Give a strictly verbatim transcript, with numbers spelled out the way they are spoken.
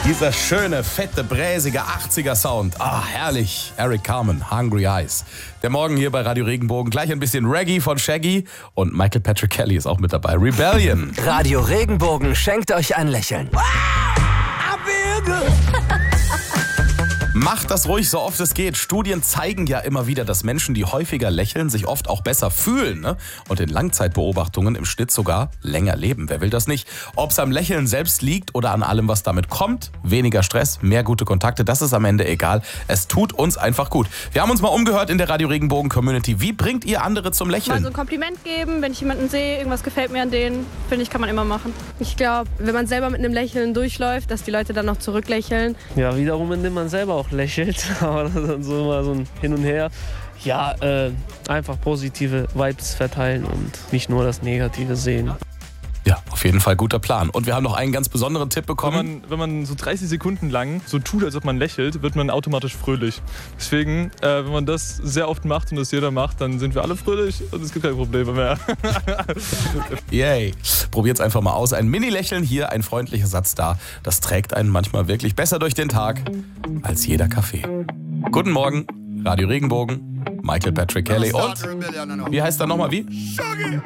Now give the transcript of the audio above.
Dieser schöne, fette, bräsige achtziger-Sound. Ah, herrlich. Eric Carmen, Hungry Eyes. Der Morgen hier bei Radio Regenbogen. Gleich ein bisschen Reggae von Shaggy. Und Michael Patrick Kelly ist auch mit dabei. Rebellion. Radio Regenbogen schenkt euch ein Lächeln. Wow, I feel good. Macht das ruhig, so oft es geht. Studien zeigen ja immer wieder, dass Menschen, die häufiger lächeln, sich oft auch besser fühlen. Ne? Und in Langzeitbeobachtungen im Schnitt sogar länger leben. Wer will das nicht? Ob es am Lächeln selbst liegt oder an allem, was damit kommt. Weniger Stress, mehr gute Kontakte, das ist am Ende egal. Es tut uns einfach gut. Wir haben uns mal umgehört in der Radio Regenbogen Community. Wie bringt ihr andere zum Lächeln? Mal so ein Kompliment geben, wenn ich jemanden sehe, irgendwas gefällt mir an denen, finde ich, kann man immer machen. Ich glaube, wenn man selber mit einem Lächeln durchläuft, dass die Leute dann noch zurücklächeln. Ja, wiederum, indem man selber auch lächelt, aber das ist dann so immer so ein Hin und Her. Ja, äh, einfach positive Vibes verteilen und nicht nur das Negative sehen. Ja, auf jeden Fall guter Plan. Und wir haben noch einen ganz besonderen Tipp bekommen. Wenn man, wenn man so dreißig Sekunden lang so tut, als ob man lächelt, wird man automatisch fröhlich. Deswegen, äh, wenn man das sehr oft macht und das jeder macht, dann sind wir alle fröhlich und es gibt keine Probleme mehr. Yay. Probiert's einfach mal aus. Ein Mini-Lächeln hier, ein freundlicher Satz da. Das trägt einen manchmal wirklich besser durch den Tag als jeder Kaffee. Guten Morgen, Radio Regenbogen, Michael Patrick Kelly und wie heißt er nochmal, wie?